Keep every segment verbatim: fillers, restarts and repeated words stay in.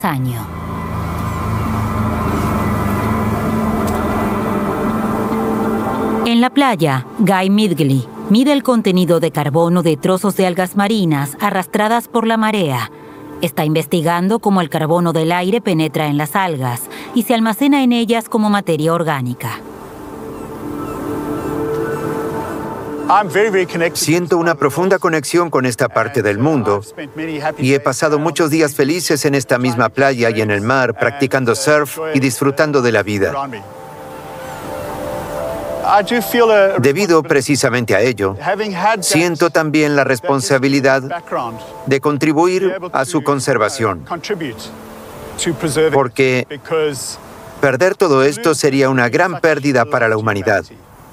año. En la playa, Guy Midgley mide el contenido de carbono de trozos de algas marinas arrastradas por la marea. Está investigando cómo el carbono del aire penetra en las algas y se almacena en ellas como materia orgánica. Siento una profunda conexión con esta parte del mundo y he pasado muchos días felices en esta misma playa y en el mar practicando surf y disfrutando de la vida. Debido precisamente a ello, siento también la responsabilidad de contribuir a su conservación, porque perder todo esto sería una gran pérdida para la humanidad.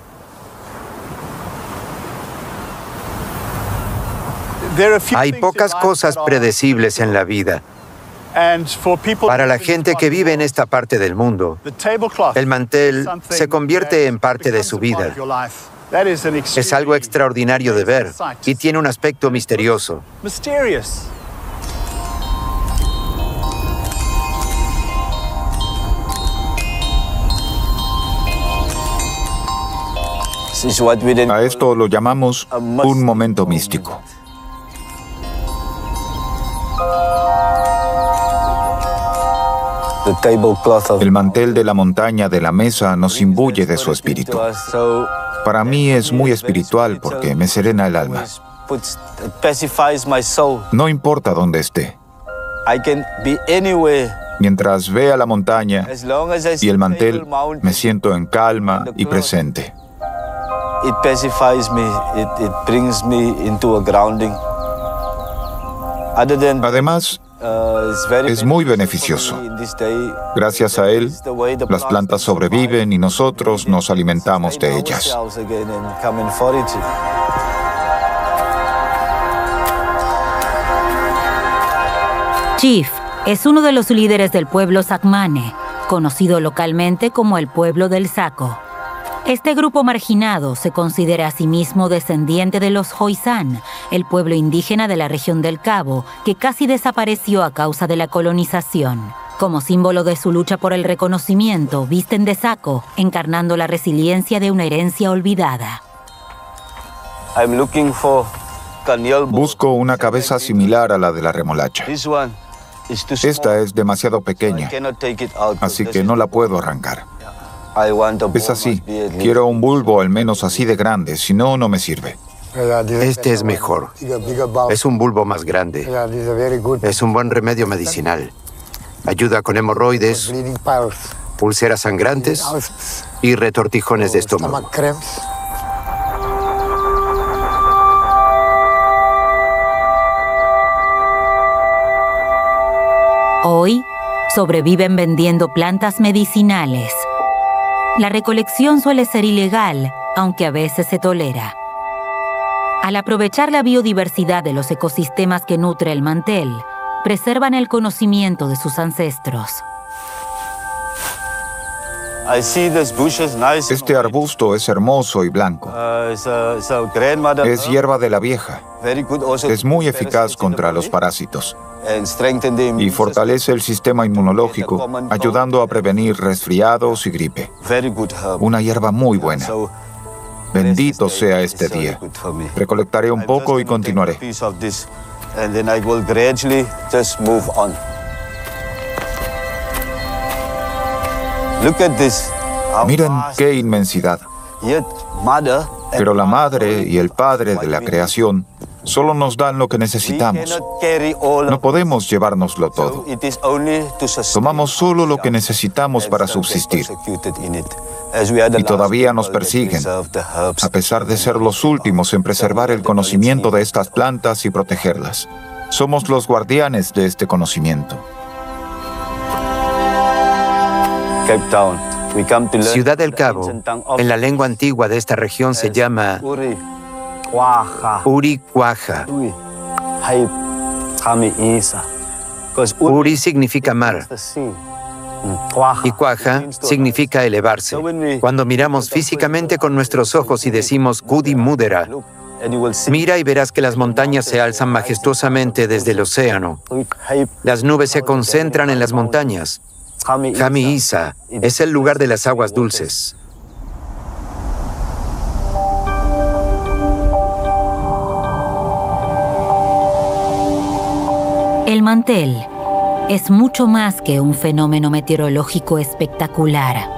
Hay pocas cosas predecibles en la vida. Para la gente que vive en esta parte del mundo, el mantel se convierte en parte de su vida. Es algo extraordinario de ver y tiene un aspecto misterioso. A esto lo llamamos un momento místico. El mantel de la montaña de la mesa nos imbuye de su espíritu. Para mí es muy espiritual porque me serena el alma. No importa dónde esté. Mientras vea la montaña y el mantel, me siento en calma y presente. Además, es muy beneficioso. Gracias a él, las plantas sobreviven y nosotros nos alimentamos de ellas. Chief es uno de los líderes del pueblo Sac-Mane, conocido localmente como el pueblo del saco. Este grupo marginado se considera a sí mismo descendiente de los Khoisan, el pueblo indígena de la región del Cabo, que casi desapareció a causa de la colonización. Como símbolo de su lucha por el reconocimiento, visten de saco, encarnando la resiliencia de una herencia olvidada. Busco una cabeza similar a la de la remolacha. Esta es demasiado pequeña, así que no la puedo arrancar. Es así. Quiero un bulbo al menos así de grande, si no, no me sirve. Este es mejor. Es un bulbo más grande. Es un buen remedio medicinal. Ayuda con hemorroides, úlceras sangrantes y retortijones de estómago. Hoy sobreviven vendiendo plantas medicinales. La recolección suele ser ilegal, aunque a veces se tolera. Al aprovechar la biodiversidad de los ecosistemas que nutre el mantel, preservan el conocimiento de sus ancestros. Este arbusto es hermoso y blanco. Es hierba de la vieja. Es muy eficaz contra los parásitos y fortalece el sistema inmunológico, ayudando a prevenir resfriados y gripe. Una hierba muy buena. Bendito sea este día. Recolectaré un poco y continuaré. Miren qué inmensidad. Pero la madre y el padre de la creación solo nos dan lo que necesitamos. No podemos llevárnoslo todo. Tomamos solo lo que necesitamos para subsistir. Y todavía nos persiguen, a pesar de ser los últimos en preservar el conocimiento de estas plantas y protegerlas. Somos los guardianes de este conocimiento. Ciudad del Cabo, en la lengua antigua de esta región se llama Uri Quaja. Uri significa mar y Quaja significa elevarse. Cuando miramos físicamente con nuestros ojos y decimos Kudi Mudera, Mira y verás que las montañas se alzan majestuosamente desde el océano. Las nubes se concentran en las montañas. Jami Isa es el lugar de las aguas dulces. El mantel es mucho más que un fenómeno meteorológico espectacular.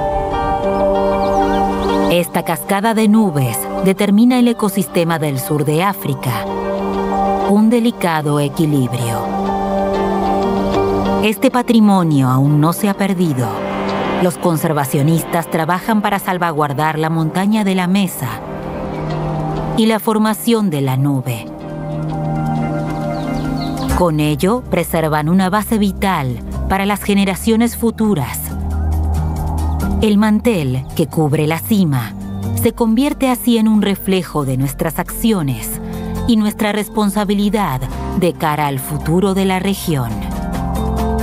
Esta cascada de nubes determina el ecosistema del sur de África, un delicado equilibrio. Este patrimonio aún no se ha perdido. Los conservacionistas trabajan para salvaguardar la montaña de la Mesa y la formación de la nube. Con ello, preservan una base vital para las generaciones futuras. El mantel que cubre la cima se convierte así en un reflejo de nuestras acciones y nuestra responsabilidad de cara al futuro de la región.